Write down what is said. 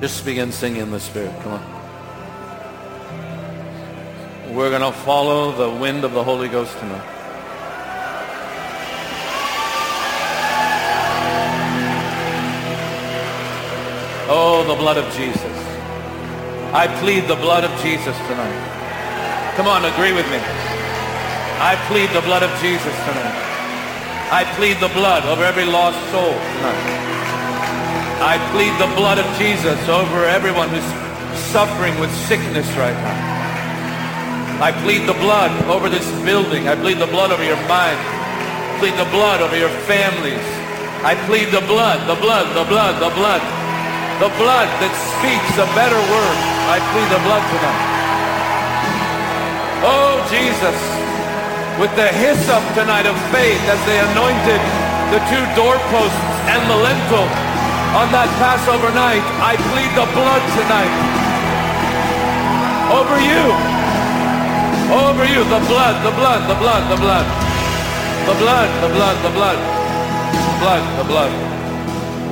Just begin singing in the Spirit. Come on. We're going to follow the wind of the Holy Ghost tonight. Oh, the blood of Jesus. I plead the blood of Jesus tonight. Come on, agree with me. I plead the blood of Jesus tonight. I plead the blood over every lost soul tonight. I plead the blood of Jesus over everyone who's suffering with sickness right now. I plead the blood over this building. I plead the blood over your mind. I plead the blood over your families. I plead the blood, the blood, the blood, the blood. The blood that speaks a better word. I plead the blood tonight. Oh, Jesus, with the hyssop tonight of faith as they anointed the two doorposts and the lintel on that Passover night, I plead the blood tonight. Over you. Over you. The blood, the blood, the blood, the blood. The blood, the blood, the blood. The blood, the blood.